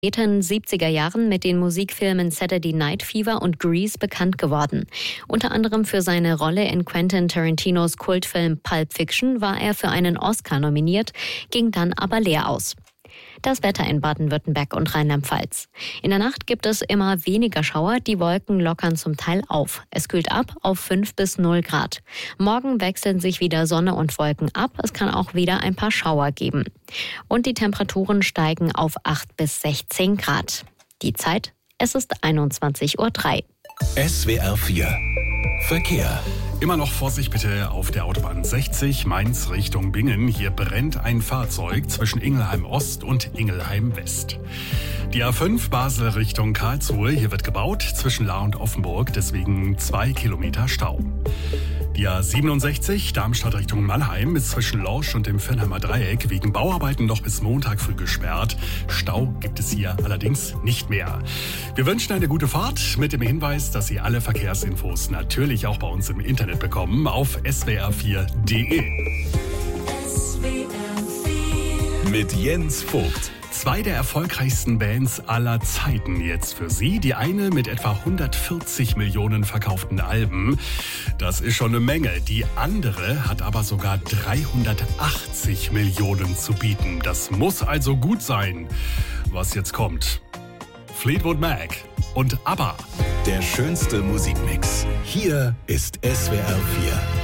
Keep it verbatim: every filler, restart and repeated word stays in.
späten siebziger Jahren mit den Musikfilmen Saturday Night Fever und Grease bekannt geworden. Unter anderem für seine Rolle in Quentin Tarantinos Kultfilm Pulp Fiction war er für einen Oscar nominiert, ging dann aber leer aus. Das Wetter in Baden-Württemberg und Rheinland-Pfalz. In der Nacht gibt es immer weniger Schauer, die Wolken lockern zum Teil auf. Es kühlt ab auf fünf bis null Grad. Morgen wechseln sich wieder Sonne und Wolken ab. Es kann auch wieder ein paar Schauer geben. Und die Temperaturen steigen auf acht bis sechzehn Grad. Die Zeit, es ist einundzwanzig Uhr drei. S W R vier Verkehr. Immer noch Vorsicht bitte auf der Autobahn sechzig, Mainz Richtung Bingen. Hier brennt ein Fahrzeug zwischen Ingelheim Ost und Ingelheim West. Die A fünf Basel Richtung Karlsruhe. Hier wird gebaut zwischen Lahr und Offenburg, deswegen zwei Kilometer Stau. Die A siebenundsechzig Darmstadt Richtung Mannheim ist zwischen Lorsch und dem Viernheimer Dreieck wegen Bauarbeiten noch bis Montag früh gesperrt. Stau gibt es hier allerdings nicht mehr. Wir wünschen eine gute Fahrt mit dem Hinweis, dass Sie alle Verkehrsinfos natürlich auch bei uns im Internet bekommen auf s w r vier punkt d e. Mit Jens Vogt. Zwei der erfolgreichsten Bands aller Zeiten jetzt für Sie. Die eine mit etwa hundertvierzig Millionen verkauften Alben. Das ist schon eine Menge. Die andere hat aber sogar dreihundertachtzig Millionen zu bieten. Das muss also gut sein, was jetzt kommt. Fleetwood Mac und ABBA. Der schönste Musikmix. Hier ist S W R vier.